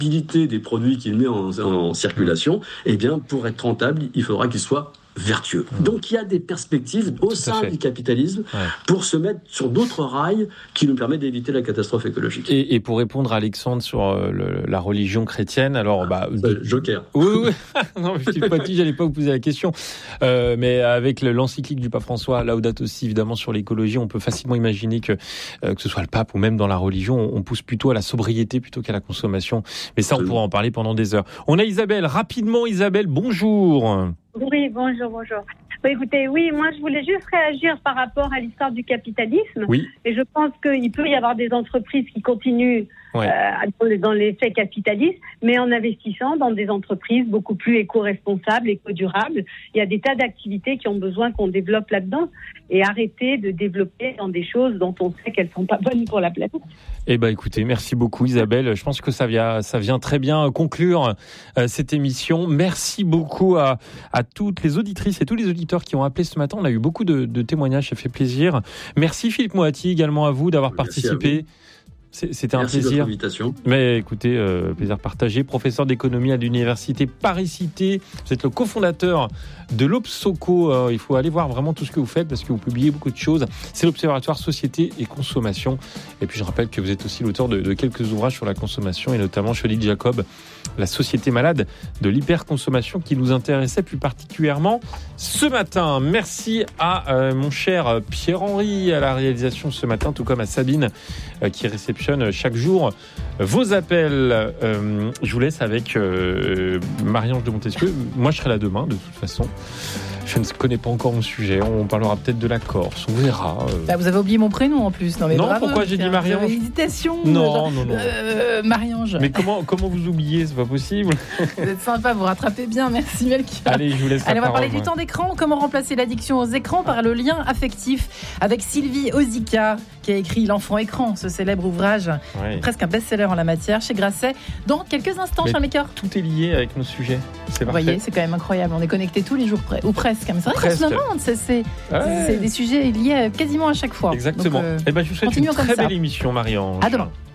des produits qu'il met en circulation, eh bien, pour être rentable, il faudra qu'il soit vertueux. Donc il y a des perspectives au sein du capitalisme pour se mettre sur d'autres rails qui nous permettent d'éviter la catastrophe écologique. Et pour répondre à Alexandre sur la religion chrétienne, alors Joker. Oui. Non, je suis pas dit, j'allais pas vous poser la question. Mais avec l'encyclique du pape François, Laudato Si, évidemment sur l'écologie, on peut facilement imaginer que ce soit le pape ou même dans la religion, on pousse plutôt à la sobriété plutôt qu'à la consommation. Mais ça, on pourra en parler pendant des heures. On a Isabelle, rapidement Isabelle, bonjour. Oui, bonjour. Écoutez, moi je voulais juste réagir par rapport à l'histoire du capitalisme. Oui. Et je pense qu'il peut y avoir des entreprises qui continuent dans l'effet capitaliste, mais en investissant dans des entreprises beaucoup plus éco-responsables, éco-durables. Il y a des tas d'activités qui ont besoin qu'on développe là-dedans et arrêter de développer dans des choses dont on sait qu'elles sont pas bonnes pour la planète. Eh ben, écoutez, merci beaucoup Isabelle. Je pense que ça vient très bien conclure cette émission. Merci beaucoup à toutes les auditrices et tous les auditeurs qui ont appelé ce matin. On a eu beaucoup de témoignages, ça fait plaisir. Merci Philippe Moati également à vous d'avoir participé. C'était un plaisir. Merci de votre invitation. Mais écoutez, plaisir partagé. Professeur d'économie à l'université Paris-Cité. Vous êtes le cofondateur de l'Obsoco. Il faut aller voir vraiment tout ce que vous faites parce que vous publiez beaucoup de choses. C'est l'Observatoire Société et Consommation. Et puis je rappelle que vous êtes aussi l'auteur de quelques ouvrages sur la consommation et notamment chez Odile Jacob, la société malade de l'hyperconsommation qui nous intéressait plus particulièrement ce matin. Merci à mon cher Pierre-Henri à la réalisation ce matin, tout comme à Sabine qui réceptionne chaque jour vos appels. Je vous laisse avec Marie-Ange de Montesquieu. Moi, je serai là demain, de toute façon. Je ne connais pas encore mon sujet. On parlera peut-être de la Corse. On verra. Vous avez oublié mon prénom en plus. Non, bravo, pourquoi j'ai dit Marie-Ange ? Hésitation. Non. Marie-Ange. Mais comment vous oubliez ? C'est pas possible. Vous êtes sympa, vous rattrapez bien. Merci Melchior. Allez, je vous laisse la parole. On va parler du temps d'écran. Comment remplacer l'addiction aux écrans par le lien affectif avec Sylvie Ozika, qui a écrit L'enfant écran, ce célèbre ouvrage, presque un best-seller en la matière chez Grasset. Dans quelques instants, cher Melchior. Tout est lié avec nos sujets. C'est parfait. Vous voyez, c'est quand même incroyable. On est connectés tous les jours, ou presque. Mais c'est vrai qu'en ce moment, c'est des sujets liés quasiment à chaque fois. Exactement. Donc, je vous souhaite une très belle émission, Marie-Ange. À demain.